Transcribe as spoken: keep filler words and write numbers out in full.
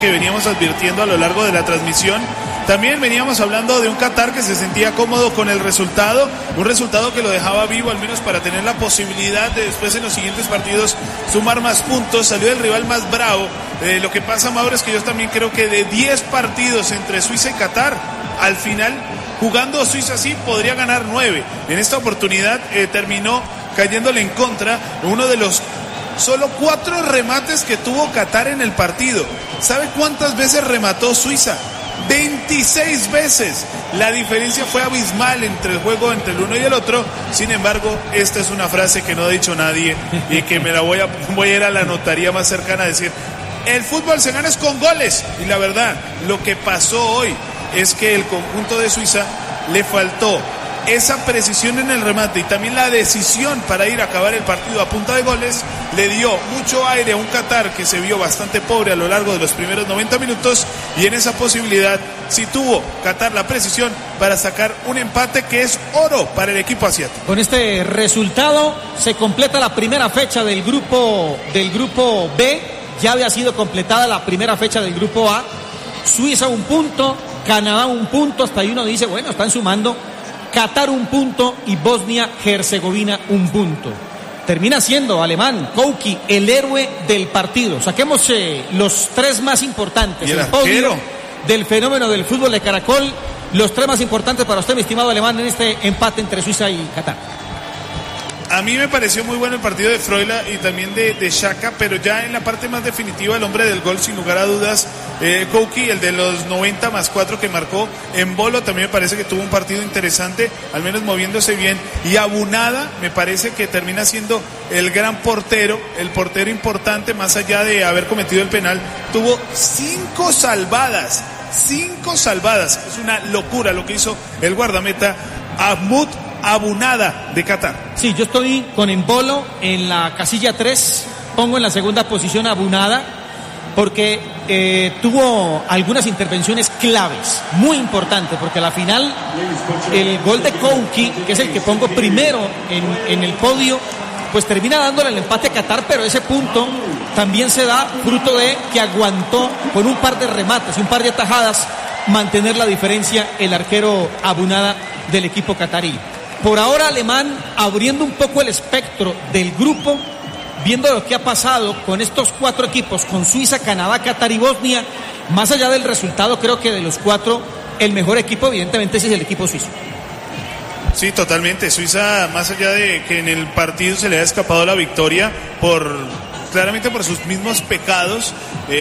que veníamos advirtiendo a lo largo de la transmisión. También veníamos hablando de un Qatar que se sentía cómodo con el resultado, un resultado que lo dejaba vivo al menos para tener la posibilidad de después en los siguientes partidos sumar más puntos. Salió el rival más bravo. Eh, lo que pasa, Mauro, es que yo también creo que de diez partidos entre Suiza y Qatar, al final, jugando Suiza sí, podría ganar nueve. En esta oportunidad eh, terminó cayéndole en contra uno de los solo cuatro remates que tuvo Qatar en el partido. ¿Sabe cuántas veces remató Suiza? veintiséis veces. La diferencia fue abismal entre el juego entre el uno y el otro. Sin embargo, esta es una frase que no ha dicho nadie y que me la voy a, voy a ir a la notaría más cercana a decir: el fútbol se gana es con goles. Y la verdad, lo que pasó hoy es que el conjunto de Suiza le faltó esa precisión en el remate y también la decisión para ir a acabar el partido a punta de goles. Le dio mucho aire a un Qatar que se vio bastante pobre a lo largo de los primeros noventa minutos, y en esa posibilidad sí tuvo Qatar la precisión para sacar un empate que es oro para el equipo asiático. Con este resultado se completa la primera fecha del grupo del grupo B. Ya había sido completada la primera fecha del grupo A. Suiza un punto, Canadá un punto, hasta ahí uno dice, bueno, están sumando. Qatar un punto y Bosnia-Herzegovina un punto. Termina siendo Alemán, Kouki, el héroe del partido. Saquemos eh, los tres más importantes. ¿Y el el podio arquero? Del fenómeno del fútbol de Caracol. Los tres más importantes para usted, mi estimado Alemán, en este empate entre Suiza y Qatar. A mí me pareció muy bueno el partido de Freuler y también de, de Xhaka, pero ya en la parte más definitiva, el hombre del gol, sin lugar a dudas, eh, Kouki, el de los noventa más cuatro que marcó. En Bolo también me parece que tuvo un partido interesante, al menos moviéndose bien. Y Abunada me parece que termina siendo el gran portero, el portero importante, más allá de haber cometido el penal. Tuvo cinco salvadas, cinco salvadas. Es una locura lo que hizo el guardameta Ahmad Abunada de Qatar. Sí, yo estoy con Embolo en la casilla tres, pongo en la segunda posición a Abunada, porque eh, tuvo algunas intervenciones claves, muy importantes, porque a la final el gol de Kouki, que es el que pongo primero en, en el podio, pues termina dándole el empate a Qatar, pero ese punto también se da fruto de que aguantó con un par de remates y un par de atajadas mantener la diferencia el arquero Abunada del equipo catarí. Por ahora, Alemán abriendo un poco el espectro del grupo, viendo lo que ha pasado con estos cuatro equipos, con Suiza, Canadá, Qatar y Bosnia. Más allá del resultado, creo que de los cuatro, el mejor equipo evidentemente ese es el equipo suizo. Sí, totalmente. Suiza, más allá de que en el partido se le ha escapado la victoria por claramente por sus mismos pecados, eh,